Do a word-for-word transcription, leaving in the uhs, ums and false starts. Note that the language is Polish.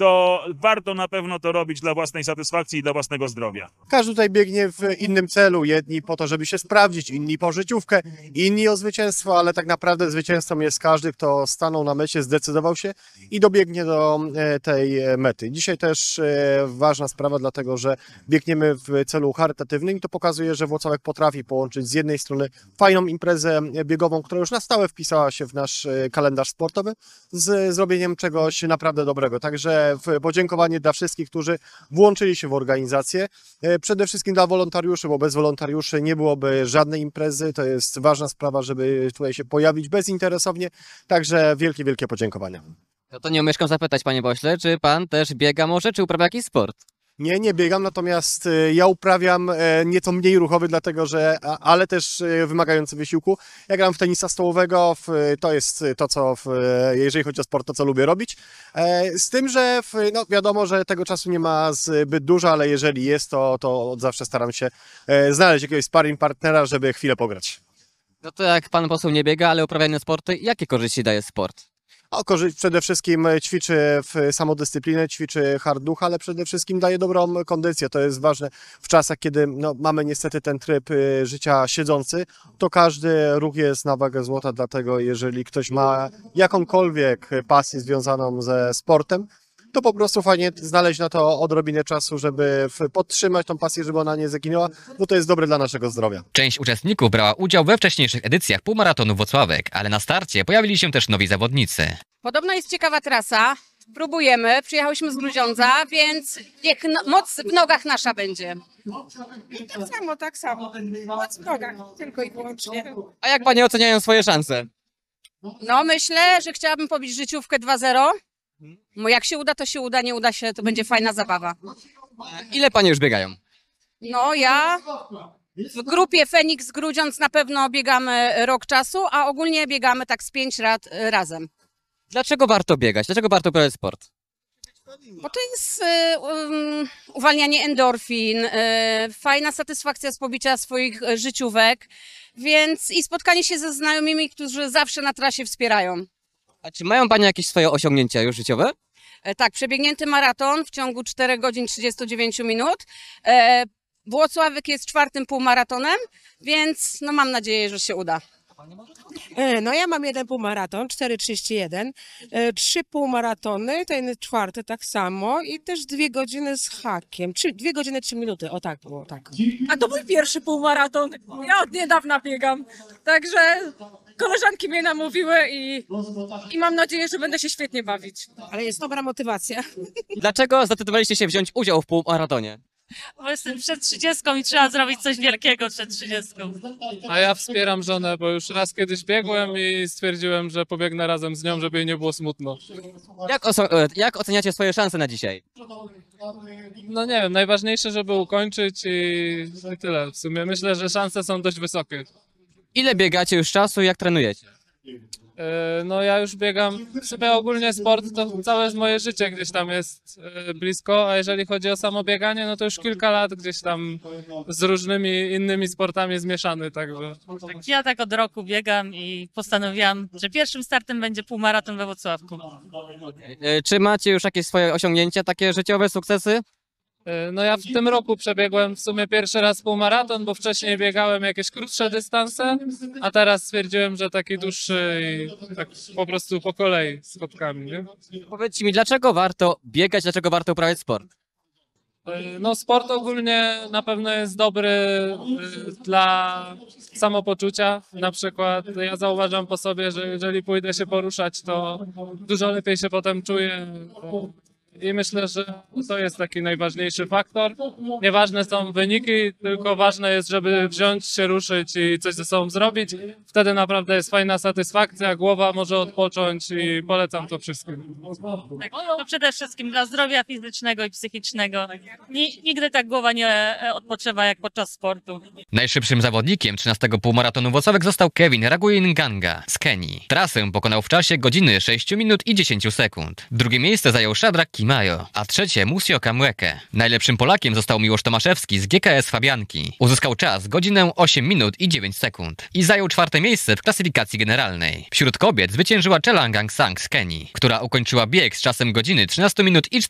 to warto na pewno to robić dla własnej satysfakcji i dla własnego zdrowia. Każdy tutaj biegnie w innym celu, jedni po to, żeby się sprawdzić, inni po życiówkę, inni o zwycięstwo, ale tak naprawdę zwycięzcą jest każdy, kto stanął na mecie, zdecydował się i dobiegnie do tej mety. Dzisiaj też ważna sprawa, dlatego że biegniemy w celu charytatywnym i to pokazuje, że Włocławek potrafi połączyć z jednej strony fajną imprezę biegową, która już na stałe wpisała się w nasz kalendarz sportowy, z zrobieniem czegoś naprawdę dobrego. Także podziękowanie dla wszystkich, którzy włączyli się w organizację. Przede wszystkim dla wolontariuszy, bo bez wolontariuszy nie byłoby żadnej imprezy. To jest ważna sprawa, żeby tutaj się pojawić bezinteresownie. Także wielkie, wielkie podziękowania. No to nie omieszkam zapytać, panie pośle, czy pan też biega może, czy uprawia jakiś sport? Nie, nie biegam, natomiast ja uprawiam nieco mniej ruchowy, dlatego że, ale też wymagający wysiłku. Ja gram w tenisa stołowego, to jest to, co, jeżeli chodzi o sport, to co lubię robić. Z tym, że no wiadomo, że tego czasu nie ma zbyt dużo, ale jeżeli jest, to, to od zawsze staram się znaleźć jakiegoś sparring partnera, żeby chwilę pograć. No to jak pan poseł nie biega, ale uprawia inne sporty, jakie korzyści daje sport? O, korzyść przede wszystkim ćwiczy w samodyscyplinę, ćwiczy hard duch, ale przede wszystkim daje dobrą kondycję. To jest ważne w czasach, kiedy no, mamy niestety ten tryb życia siedzący, to każdy ruch jest na wagę złota, dlatego jeżeli ktoś ma jakąkolwiek pasję związaną ze sportem, to po prostu fajnie znaleźć na to odrobinę czasu, żeby podtrzymać tą pasję, żeby ona nie zaginęła, bo to jest dobre dla naszego zdrowia. Część uczestników brała udział we wcześniejszych edycjach półmaratonu Włocławek, ale na starcie pojawili się też nowi zawodnicy. Podobno jest ciekawa trasa, próbujemy, przyjechałyśmy z Grudziądza, więc niech no, moc w nogach nasza będzie. Tak samo, tak samo. Moc w nogach, tylko i wyłącznie. A jak panie oceniają swoje szanse? No myślę, że chciałabym pobić życiówkę dwa zero. Bo jak się uda, to się uda, nie uda się, to będzie fajna zabawa. Ile panie już biegają? No ja w grupie Feniks Grudziądz na pewno biegamy rok czasu, a ogólnie biegamy tak z pięć lat razem. Dlaczego warto biegać? Dlaczego warto uprawiać sport? Bo to jest y, um, uwalnianie endorfin, y, fajna satysfakcja z pobicia swoich życiówek, więc i spotkanie się ze znajomymi, którzy zawsze na trasie wspierają. A czy mają panie jakieś swoje osiągnięcia już życiowe? E, tak, przebiegnięty maraton w ciągu czterech godzin trzydziestu dziewięciu minut. E, Włocławek jest czwartym półmaratonem, więc no mam nadzieję, że się uda. No ja mam jeden półmaraton, cztery trzydzieści jeden, trzy półmaratony, ten czwarty tak samo i też dwie godziny z hakiem, trzy, dwie godziny, trzy minuty, o tak było, tak. A to mój pierwszy półmaraton, ja od niedawna biegam, także koleżanki mnie namówiły i, i mam nadzieję, że będę się świetnie bawić. Ale jest dobra motywacja. Dlaczego zdecydowaliście się wziąć udział w półmaratonie? Bo jestem przed trzydziestką i trzeba zrobić coś wielkiego przed trzydziestką. A ja wspieram żonę, bo już raz kiedyś biegłem i stwierdziłem, że pobiegnę razem z nią, żeby jej nie było smutno. Jak, jak oceniacie swoje szanse na dzisiaj? No nie wiem, najważniejsze, żeby ukończyć i, i tyle. W sumie myślę, że szanse są dość wysokie. Ile biegacie już czasu i jak trenujecie? No ja już biegam, w sumie ogólnie sport to całe moje życie gdzieś tam jest blisko, a jeżeli chodzi o samo bieganie, no to już kilka lat gdzieś tam z różnymi innymi sportami zmieszany, także. Ja tak od roku biegam i postanowiłam, że pierwszym startem będzie półmaraton we Włocławku. Czy macie już jakieś swoje osiągnięcia, takie życiowe sukcesy? No ja w tym roku przebiegłem w sumie pierwszy raz półmaraton, bo wcześniej biegałem jakieś krótsze dystanse, a teraz stwierdziłem, że taki dłuższy i tak po prostu po kolei z kotkami, nie? Powiedzcie mi, dlaczego warto biegać, dlaczego warto uprawiać sport? No sport ogólnie na pewno jest dobry dla samopoczucia. Na przykład ja zauważam po sobie, że jeżeli pójdę się poruszać, to dużo lepiej się potem czuję. I myślę, że to jest taki najważniejszy faktor. Nieważne są wyniki, tylko ważne jest, żeby wziąć się, ruszyć i coś ze sobą zrobić. Wtedy naprawdę jest fajna satysfakcja, głowa może odpocząć i polecam to wszystkim. Tak, to przede wszystkim dla zdrowia fizycznego i psychicznego. Nigdy tak głowa nie odpoczywa jak podczas sportu. Najszybszym zawodnikiem trzynastego półmaratonu Włocławek został Kevin Raguin-Ganga z Kenii. Trasę pokonał w czasie godziny sześć minut i dziesięć sekund. Drugie miejsce zajął Shadrach Kimayo, a trzecie Musio Kamweke. Najlepszym Polakiem został Miłosz Tomaszewski z G K S Fabianki. Uzyskał czas godzinę osiem minut i dziewięć sekund i zajął czwarte miejsce w klasyfikacji generalnej. Wśród kobiet zwyciężyła Chelangang Sang z Kenii, która ukończyła bieg z czasem godziny trzynaście minut i